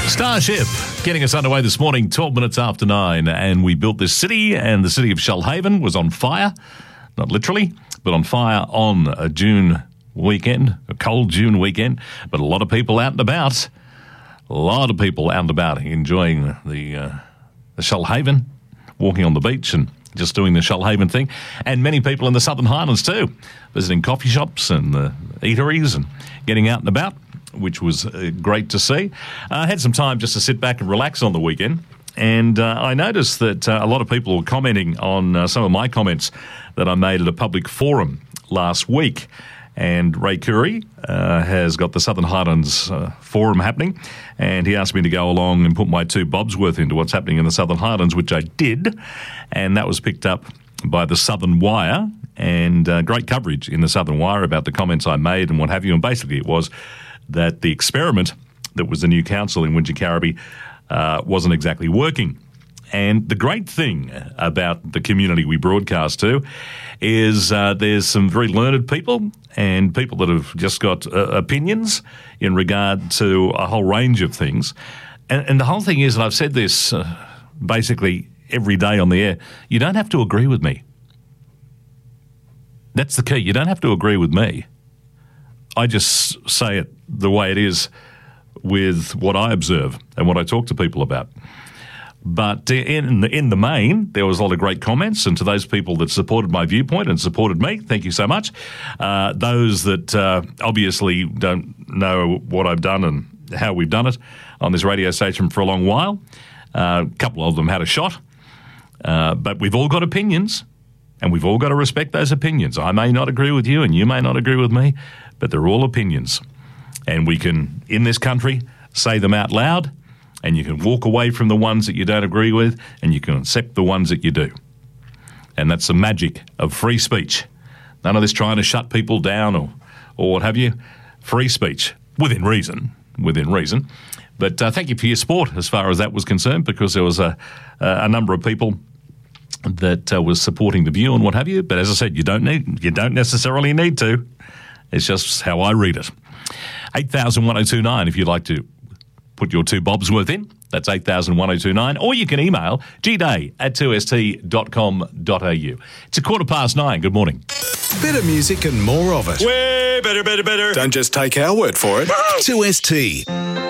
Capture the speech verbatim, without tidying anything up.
Starship getting us underway this morning, twelve minutes after nine, and we built this city, and the city of Shoalhaven was on fire, not literally, but on fire on a June weekend, a cold June weekend, but a lot of people out and about, a lot of people out and about enjoying the, uh, the Shoalhaven, walking on the beach and just doing the Shoalhaven thing, and many people in the Southern Highlands too, visiting coffee shops and uh, eateries and getting out and about, which was uh, great to see. I uh, had some time just to sit back and relax on the weekend, and uh, I noticed that uh, a lot of people were commenting on uh, some of my comments that I made at a public forum last week. And Ray Curry uh, has got the Southern Highlands uh, Forum happening, and he asked me to go along and put my two bob's worth into what's happening in the Southern Highlands, which I did, and that was picked up by the Southern Wire, and uh, great coverage in the Southern Wire about the comments I made and what have you, and basically it was that the experiment that was the new council in Wingecarribee uh, wasn't exactly working. And the great thing about the community we broadcast to is uh, there's some very learned people and people that have just got uh, opinions in regard to a whole range of things. And, and the whole thing is, and I've said this uh, basically every day on the air, you don't have to agree with me. That's the key. You don't have to agree with me. I just say it the way it is with what I observe and what I talk to people about. But in the, in the main, there was a lot of great comments, and to those people that supported my viewpoint and supported me, thank you so much. Uh, those that uh, obviously don't know what I've done and how we've done it on this radio station for a long while, uh, a couple of them had a shot, uh, but we've all got opinions, and we've all got to respect those opinions. I may not agree with you, and you may not agree with me, but they're all opinions. And we can, in this country, say them out loud, and you can walk away from the ones that you don't agree with, and you can accept the ones that you do. And that's the magic of free speech. None of this trying to shut people down or, or what have you. Free speech, within reason, within reason. But uh, thank you for your support as far as that was concerned, because there was a, a number of people that uh, was supporting the view and what have you. But as I said, you don't need, you don't necessarily need to. It's just how I read it. eight thousand one oh two nine if you'd like to put your two bobs worth in. That's eight thousand one oh two nine. Or you can email g day at two s t dot com dot a u. It's a quarter past nine. Good morning. Better music and more of it. Way better, better, better. Don't just take our word for it. two S T.